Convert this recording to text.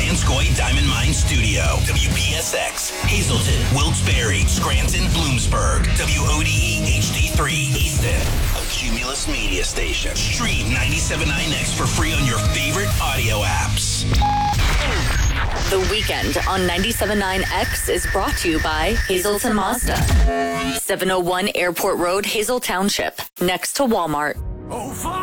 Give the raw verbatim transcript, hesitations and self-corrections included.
Vanscoy Diamond Mine Studio. W P S X, Hazleton, Wilkes-Barre, Scranton, Bloomsburg. W O D E H D three, Easton. A Cumulus Media Station. Stream ninety-seven point nine X for free on your favorite audio apps. The Weekend on ninety-seven point nine X is brought to you by Hazleton Mazda. seven oh one Airport Road, Hazel Township, next to Walmart.